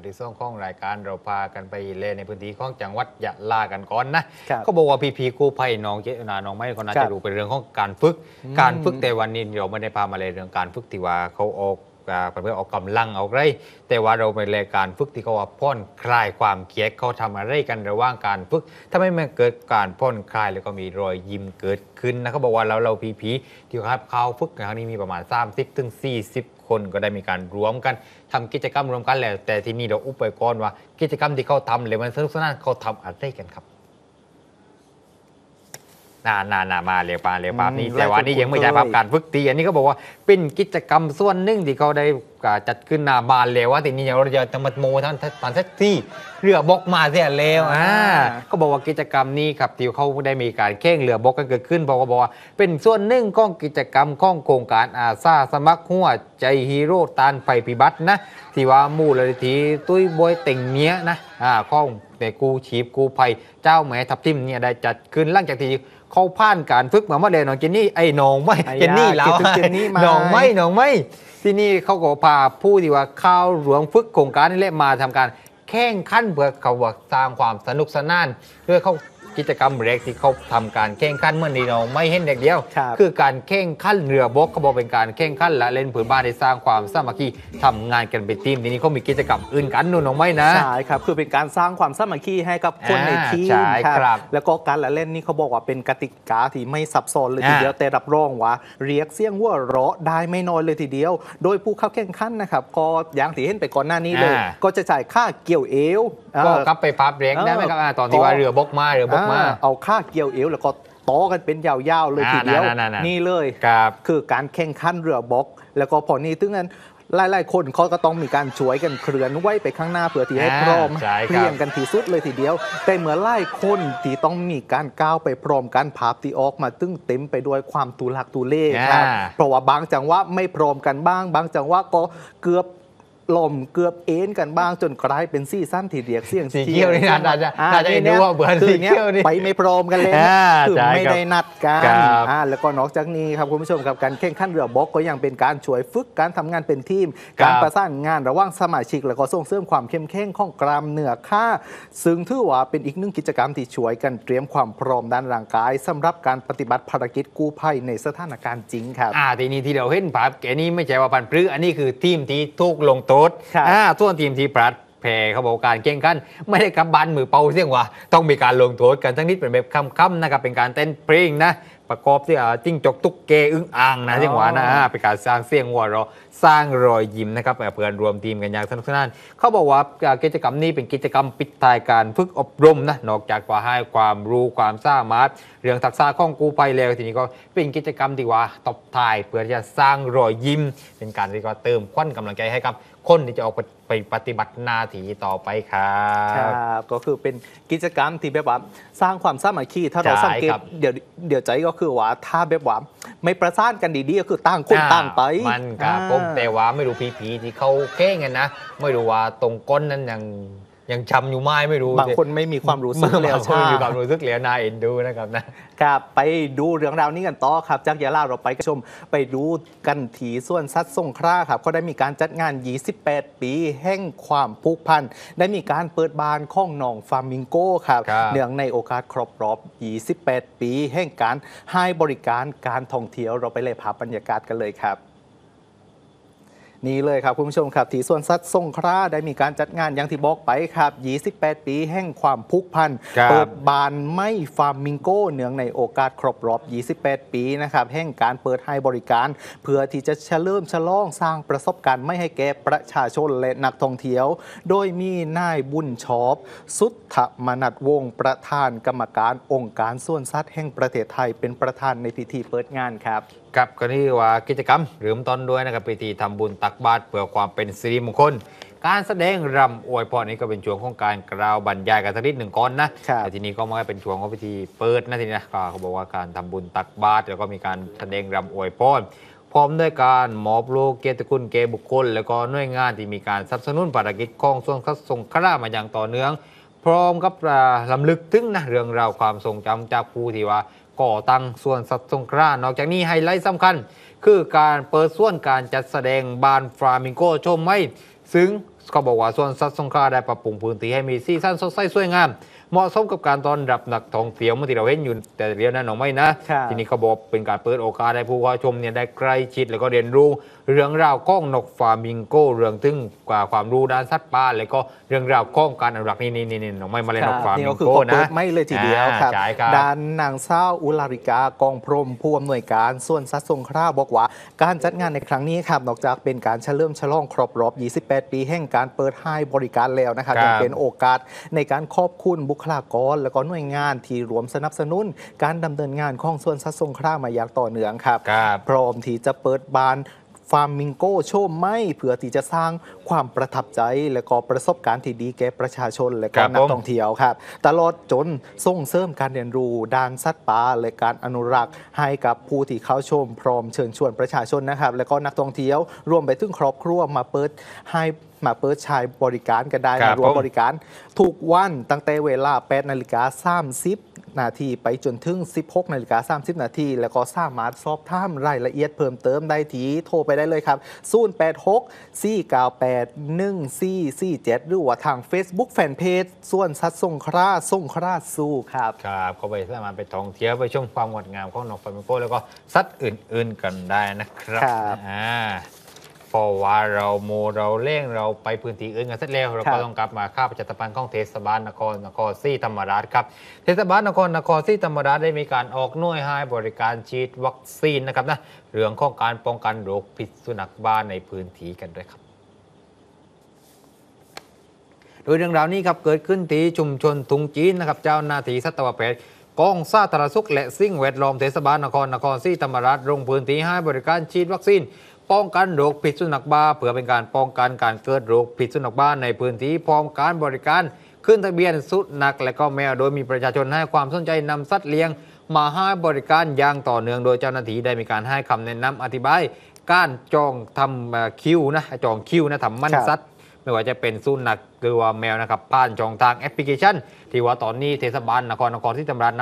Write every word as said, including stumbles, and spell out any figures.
ที่ส่งข้องรายการเราพากันไปเล่นในพื้นที่ของจังหวัดยะลากันก่อนนะเขาบอกว่าพี่พีกู้ภัยน้องเจนาน้องไม่ก็น่าจะรู้เป็นเรื่องของการฝึกการฝึกแต่วันนี้เราไม่ได้พามาเลยเรื่องการฝึกที่ว่าเขาออกเพื่อออกกำลังออกไรแต่ว่าเราไปรายการฝึกที่เขาว่าพ่นคลายความเครียดเขาทำอะไรกันระหว่างการฝึกถ้าไม่เกิดการพ่นคลายแล้วก็มีรอยยิ้มเกิดขึ้นนะเขาบอกว่าเราเราพีพีที่ครับเขาฝึกครั้งนี้มีประมาณสามสิบถึงสี่สิบคนก็ได้มีการรวมกันทำกิจกรรมรวมกันแล้วแต่ที่นี่เราอุปกรณ์ว่ากิจกรรมที่เขาทำเลยมันสนุกสนานเขาทำอะไรกันครับนานานามาเรียกปาเรียกปานี่แต่ว่านี่ยังไม่ใช่ภาพการฝึกตีอันนี้เขาบอกว่าเป็นกิจกรรมส่วนหนึ่งที่เขาได้จัดขึ้นนาบานเลวว่าทีนี้เราจะทำมัดโมท่านท่านแท็กซี่เรือบกมาเสียแล้วอ่าก็บอกว่ากิจกรรมนี้ครับที่เขาได้มีการแข่งเรือบกกันเกิดขึ้นเพราะเขาบอกว่าเป็นส่วนหนึ่งของกิจกรรมของโครงการอาซาสมัครหัวใจฮีโร่ตานไฟพิบัตินะที่ว่ามูลนิธิตุ้ยบอยเต่งเนี้ยนะอ่าข้องแต่กูชีพกูภัยเจ้าแม่ทับทิมเนี่ยได้จัดขึ้นหลังจากที่เขาผ่านการฝึกมาเมื่อเดือนน้องเจนนี่ไอ้น้องไม่เจนนี่แล้วน้องไม่น้องไม่ที่นี่เขาก็พาผู้ที่ว่าเข้าร่วมฝึกโครงการนี่แหละมาทำการแข่งขันเพื่อเขาว่าสร้างความสนุกสนานเพื่อเขากิจกรรมแรกที่เขาทำการแข่งขันเมื่อนี้น้องไม่เห็นเด็กเดียวคือการแข่งขันเรือบกเขาบอกเป็นการแข่งขันและเล่นผืนบ้านได้สร้างความสามัคคีทำงานกันเป็นทีมทีนี้เขามีกิจกรรมอื่นกันนู่นน้องไม่นะใช่ครับคือเป็นการสร้างความสามัคคีให้กับคนในทีมครับแล้วก็การละเล่นนี่เขาบอกว่าเป็นกติกาที่ไม่ซับซ้อนเลยทีเดียวแต่รับรองว่าเรียกเสียงว่าเราะได้ไม่น้อยเลยทีเดียวโดยผู้เข้าแข่งขันนะครับก็อย่างที่เห็นไปก่อนหน้านี้เลยก็จะจ่ายค่าเกี่ยวเอวก็กลับไปพับเรียกได้ไหมครับตอนที่ว่าเรือบกมาเรือบกมาเอาค่าเกี่ยวเอวแล้วก็ต่อกันเป็นยาวๆเลยทีเดียวนี่เลยคือการแข่งขันเรือบกแล้วก็พอนี้ถึงนั้นหลายๆคนเขาก็ต้องมีการช่วยกันเคลื่อนไหวไปข้างหน้าเพื่อที่ให้พร้อมเพียงกันที่สุดเลยทีเดียวแต่เมื่อหลายคนที่ต้องมีการก้าวไปพร้อมกันภาพที่ออกมาตึ้งเต็มไปด้วยความตุลักตุเลครับเพราะว่าบางจังหวะไม่พร้อมกันบ้างบางจังหวะก็เกือบลมเกือบเอ็นกันบ้างจนกลายเป็นซี่สั้นที่เรียกเสียงสีเขียวนี่น่าจะน่าจะดูว่าเบื่อสีเขียวนี่ไปไม่พร้อมกันเลยคือไม่ได้นัดกันแล้วก็นอกจากนี้ครับคุณผู้ชมครับการแข่งขันเรือบกก็ยังเป็นการช่วยฝึกการทำงานเป็นทีมการประสานงานระหว่างสมาชิกแล้วก็ส่งเสริมความเข้มแข็งของกล้ามเนื้อค่าซึ่งถือว่าเป็นอีกหนึ่งกิจกรรมที่ช่วยกันเตรียมความพร้อมด้านร่างกายสำหรับการปฏิบัติภารกิจกู้ภัยในสถานการณ์จริงครับอ่าทีนี้ที่เราเห็นภาพแกนี้ไม่ใช่ว่าพันปรื้ออันนี้คือทีมที่ถูกลงโทษอ่าส่วนทีมที่ปรัดแพ้เขาบอกการแข่งขันไม่ได้กับบันมือเป่าเสียงว่าต้องมีการลงโทษกันทั้งนิดเป็นแบบค่ำๆนะครับเป็นการเต้นเพลงนะประกอบที่จิ้งจกตุ๊กแกอึ้งอ่างนะเสียงหวานนะเป็นการสร้างเสียงหัวเราะสร้างรอยยิ้มนะครับเพื่อนรวมทีมกันอย่างสนุกสนานเขาบอกว่ากิจกรรมนี้เป็นกิจกรรมปิดท้ายการฝึกอบรมนะนอกจากว่าให้ความรู้ความสามารถเรื่องทักษะของกู้ภัยแล้วทีนี้ก็เป็นกิจกรรมที่ว่าตบท้ายเพื่อจะสร้างรอยยิ้มเป็นการที่ก็เติมขวัญกำลังใจให้กับคนที่จะออกไปปฏิบัติหน้าที่ต่อไปครับครับก็คือเป็นกิจกรรมที่แบบว่าสร้างความสามัคคีถ้าเราสังเกตเดี๋ยวเดี๋ยวใจก็คือว่าถ้าแบบว่าไม่ประสานกันดีๆก็คือต่างคนต่างไปมันครับผมแต่ว่าไม่รู้ผีๆที่เขาแข่งกันนะไม่รู้ว่าตรงก้นนั้นยังยังจำอยู่ไหมไม่รู้บางคนไม่มีความรู้สึกแล้วใช่มีความรู้สึกเหลือน่าเอ็นดูนะครับนะครับไปดูเรื่องราวนี้กันต่อครับจากยะลาเราไปชมไปดูกันที่ส่วนสัตว์สงขลาครับก็ได้มีการจัดงานยี่สิบแปดปีแห่งความผูกพันได้มีการเปิดบานของหนองฟามิงโก้ครับเนื่องในโอกาสครบรอบยี่สิบแปดปีแห่งการให้บริการการท่องเที่ยวเราไปเลยภาพบรรยากาศกันเลยครับนี่เลยครับคุณผู้ชมครับที่สวนสัตว์สงขลาได้มีการจัดงานอย่างที่บอกไปครับยี่สิบแปดปีแห่งความผูกพันเปิดบานไม่ฟามิงโก้เนื่องในโอกาสครบรอบยี่สิบแปดปีนะครับแห่งการเปิดให้บริการเพื่อที่จะเฉลิมฉลองสร้างประสบการณ์ไม่ให้แก่ประชาชนและนักท่องเที่ยวโดยมีนายบุญชอบสุทธมนัสวงศ์ประธานกรรมการองค์การสวนสัตว์แห่งประเทศไทยเป็นประธานในพิธีเปิดงานครับครับก็นี่ว่ากิจกรรมเริ่มต้นด้วยนะครับพิธีทำบุญตักบาตรเพื่อความเป็นสิริมงคลการแสดงรำอวยพรนี้ก็เป็นช่วงของการกล่าวบรรยายกันสักนิดหนึ่งก่อนนะแต่ทีนี้ก็มาเป็นช่วงของพิธีเปิดนะทีนี้นะเขาบอกว่าการทำบุญตักบาตรแล้วก็มีการแสดงรำอวยพรพร้อมด้วยการมอบโลเกียรติคุณแก่บุคคลแล้วก็หน่วยงานที่มีการสนับสนุนภารกิจของส่วนสงขลามาอย่างต่อเนื่องพร้อมกับลำลึกถึงนะเรื่องราวความทรงจำจากผู้ที่ว่าก่อตั้งส่วนสัตว์สงขลานอกจากนี้ไฮไลท์สำคัญคือการเปิดส่วนการจัดแสดงบานฟลามิงโกชมไม่ซึ่งเขาบอกว่าส่วนสัตว์สงขลาได้ปรับปรุงพื้นที่ให้มีสีสันสดใสสวยงามเหมาะสมกับการต้อนรับนักท่องเที่ยวเมื่อที่เราเห็นอยู่แต่เรียวนั้นน้องไม่นะทีนี้เขาบอกเป็นการเปิดโอกาสให้ผู้เข้าชมเนี่ยได้ใกล้ชิดแล้วก็เรียนรู้เรื่องราวของนกฟลามิงโกเรื่องถึงกว่าความรู้ด้านสัตว์ป่าแล้วก็เรื่องราวของการอนุรักษ์นี่นี่นี่น้องไม่มาเลยนกฟลามิงโกนะไม่เลยทีเดียวครับครับด้านนางสาวอุลาริกากองพรหมผู้อำนวยการส่วนสัตว์สงขลาบอกว่าการจัดงานในครั้งนี้ครับนอกจากเป็นการเฉลิมฉลองครบรอบยี่สิบแปดปีแห่งการเปิดให้บริการแล้วนะครับยังเป็นโอกาสในการขอบคุณบุคลากรและก็หน่วยงานที่รวมสนับสนุนการดำเนินงานของส่วนสัตว์สงขลามาอย่างต่อเนื่องครับพร้อมที่จะเปิดบานฟาร์มมิงโก้โชว์ไม่เพื่อที่จะสร้างความประทับใจและก็ประสบการณ์ที่ดีแก่ประชาชนและก็นักท่องเที่ยวครับตลอดจนส่งเสริมการเรียนรู้ด้านสัตว์ป่าและการอนุรักษ์ให้กับผู้ที่เข้าชมพร้อมเชิญชวนประชาชนนะครับและก็นักท่องเที่ยวรวมไปถึงครอบครัวมาเปิดให้มาเปิดใช้บริการกันได้มารวมบริการทุกวันตั้งแต่เวลา แปดนาฬิกาสามสิบนาทีไปจนถึง สิบหกนาฬิกาสามสิบนาทีแล้วก็สามารถสอบถามรายละเอียดเพิ่มเติมได้ที่โทรไปได้เลยครับศูนย์ แปด หก สี่ เก้า แปด หนึ่ง สี่ สี่ เจ็ด หรือว่าทาง Facebook Fanpage ส่วนสัตว์สงขลาสงขลาสู้ครับครับก็ไปสามารถไปท่องเที่ยวไปชมความงดงามของนกฟลามิงโกแล้วก็สัตว์อื่นๆกันได้นะครับอ่าเพราะว่าเราโมเราเล่งเราไปพื้นที่อื่นกันเสร็จแล้วเราก็ต้องกลับมาข้าประชาสัมพันธ์ของเทศบาลนครนครศรีธรรมราชครับเทศบาลนครนครศรีธรรมราชได้มีการออกหน่วยให้บริการฉีดวัคซีนนะครับนะเรื่องของการป้องกันโรคพิษสุนัขบ้าในพื้นที่กันด้วยครับโดยเรื่องราวนี้ครับเกิดขึ้นที่ชุมชนทุงจีนนะครับเจ้าหน้าที่สัตวแพทย์กองสาธารณสุขและสิ่งแวดล้อมเทศบาลนครนครศรีธรรมราชลงพื้นที่ให้บริการฉีดวัคซีนป้องกันโรคพิษสุนัขบ้าเพื่อเป็นการป้องกันการเกิดโรคพิษสุนัขบ้าในพื้นที่พร้อมการบริการขึ้นทะเบียนสุนัขและก็แมวโดยมีประชาชนให้ความสนใจนำสัตว์เลี้ยงมาให้บริการอย่างต่อเนื่องโดยเจ้าหน้าที่ได้มีการให้คำแนะนำอธิบายการจองทำคิวนะจองคิวนะทำมั่นสัตว์ไม่ว่าจะเป็นสุนัขหรือว่าแมวนะครับผ่านช่องทางแอปพลิเคชันที่ว่าตอนนี้เทศบาลนครนครศรีธรรมราช